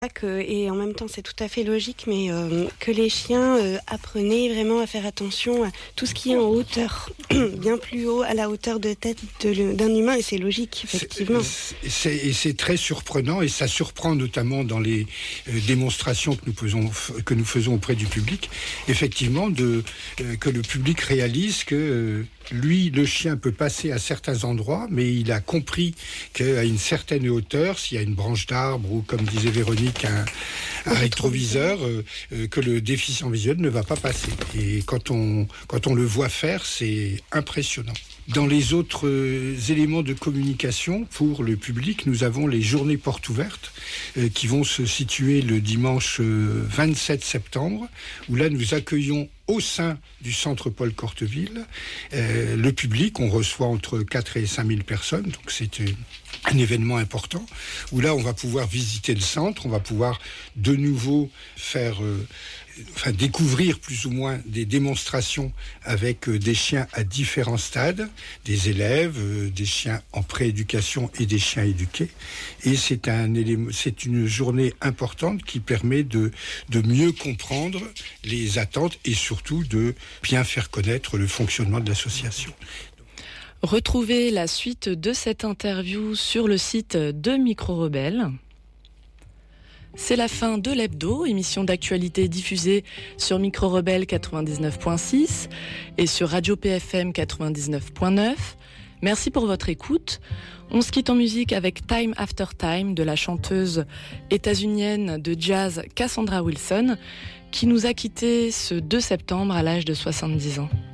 Et en même temps c'est tout à fait logique, mais que les chiens apprenaient vraiment à faire attention à tout ce qui est en hauteur, bien plus haut, à la hauteur de tête d'un humain, et c'est logique, effectivement. C'est très surprenant, et ça surprend notamment dans les démonstrations que nous faisons auprès du public, effectivement, que le public réalise que lui, le chien peut passer à certains endroits, mais il a compris qu'à une certaine hauteur, s'il y a une branche d'arbre ou, comme disait Véronique, un rétroviseur, que le déficient visuel ne va pas passer. Et quand on le voit faire, c'est impressionnant. Dans les autres éléments de communication pour le public, nous avons les journées portes ouvertes qui vont se situer le dimanche 27 septembre, où là nous accueillons au sein du centre Paul Corteville le public. On reçoit entre 4 et 5 000 personnes, donc c'est un événement important, où là on va pouvoir visiter le centre, on va pouvoir de nouveau faire... découvrir plus ou moins des démonstrations avec des chiens à différents stades, des élèves, des chiens en prééducation et des chiens éduqués. Et c'est une journée importante qui permet de mieux comprendre les attentes et surtout de bien faire connaître le fonctionnement de l'association. Retrouvez la suite de cette interview sur le site de Micro Rebelle. C'est la fin de l'hebdo, émission d'actualité diffusée sur Micro Rebelle 99.6 et sur Radio PFM 99.9. Merci pour votre écoute. On se quitte en musique avec Time After Time de la chanteuse états-unienne de jazz Cassandra Wilson, qui nous a quittés ce 2 septembre à l'âge de 70 ans.